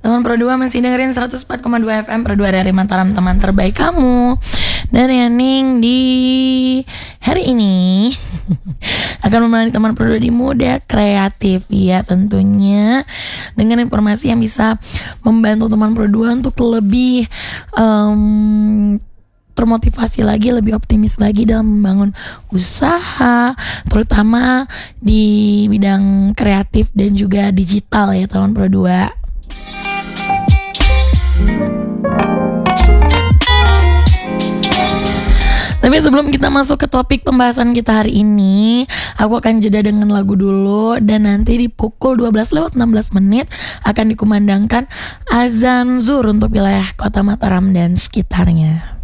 Teman Pro 2 masih dengerin 104,2 FM Pro 2 dari Mataram, teman terbaik kamu. Dan Yaning di hari ini akan menemani teman Pro 2 di Muda Kreatif. Ya tentunya dengan informasi yang bisa membantu teman Pro 2 untuk lebih termotivasi lagi, lebih optimis lagi dalam membangun usaha, terutama di bidang kreatif dan juga digital ya teman Pro 2. Tapi sebelum kita masuk ke topik pembahasan kita hari ini, aku akan jeda dengan lagu dulu. Dan nanti di pukul 12:16 akan dikumandangkan azan zuhur untuk wilayah kota Mataram dan sekitarnya.